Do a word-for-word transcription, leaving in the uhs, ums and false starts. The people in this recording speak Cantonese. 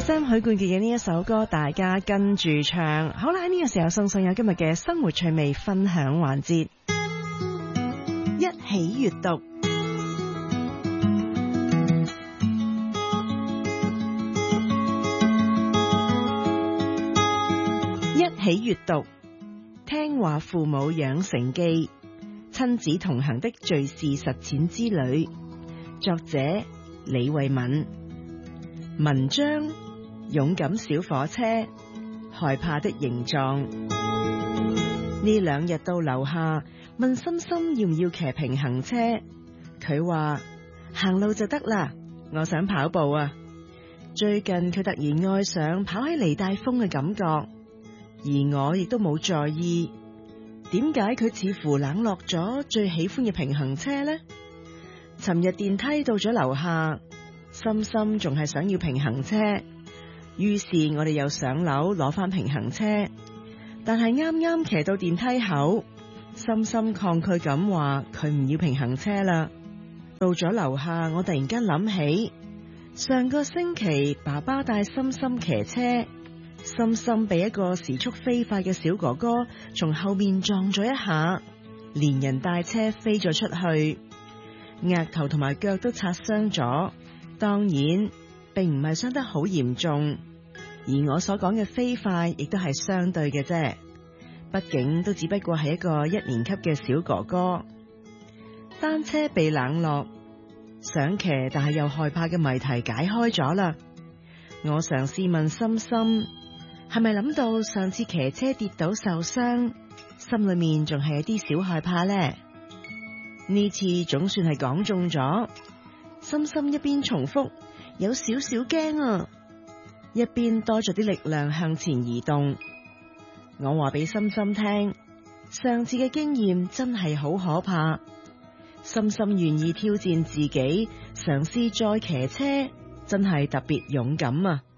Sam 許冠傑嘅呢一首歌，大家跟住唱。好啦，喺呢個時候送上有今日嘅生活趣味分享環節，一起閱讀。一起閱讀，聽話父母養成記，親子同行的敘事實踐之旅。作者李慧敏。文章：勇敢小火車，害怕的形狀。呢兩日到樓下問心心要唔要騎平衡車，佢話行路就得啦，我想跑步啊。最近佢突然愛上跑喺離帶風嘅感覺，而我亦都冇在意。點解佢似乎冷落咗最喜歡嘅平衡車呢？尋日電梯到咗樓下，心心仲係想要平衡車，於是我哋又上樓攞翻平衡車，但係啱啱騎到電梯口，心心抗拒咁話佢唔要平衡車啦。到咗樓下，我突然間諗起上個星期爸爸帶心心騎車，心心被一個時速飛快嘅小哥哥從後面撞咗一下，連人帶車飛咗出去，額頭同埋腳都擦傷咗。當然並唔係傷得好嚴重，而我所講嘅飛快亦都係相對嘅啫，畢竟都只不過係一個一年級嘅小哥哥。單車被冷落，想騎但係又害怕嘅謎題解開咗啦。我嘗試問心心，係咪諗到上次騎車跌倒受傷，心裏面仲係有啲小害怕呢？呢次總算係講中咗。心心一邊重複有少少驚啊，一邊多咗啲力量向前移動。我話俾心心聽，上次嘅經驗真係好可怕。心心願意挑戰自己，嘗試再騎車，真係特別勇敢啊！